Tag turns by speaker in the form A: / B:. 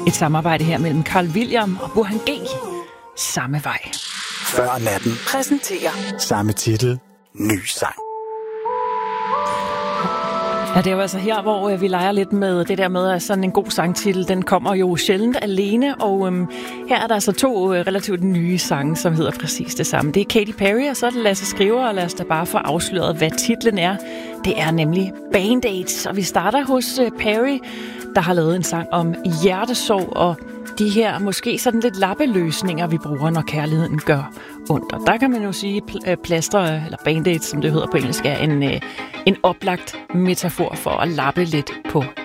A: Et samarbejde her mellem Carl William og Burhan G. Samme vej.
B: Før natten
A: Præsenterer
B: samme titel, ny sang.
A: Ja, det er jo altså her, hvor vi leger lidt med det der med, at sådan en god sangtitel, den kommer jo sjældent alene, og her er der altså 2 relativt nye sange, som hedder præcis det samme. Det er Katy Perry, og så er det Lasse Skriver, og lad os da bare få afsløret, hvad titlen er. Det er nemlig Band-Aids, og vi starter hos Perry, der har lavet en sang om hjertesorg, og de her måske sådan lidt lappeløsninger, vi bruger, når kærligheden gør ondt. Og der kan man jo sige, plaster, eller Band-Aids, som det hedder på engelsk, er en oplagt metafor for at lappe lidt på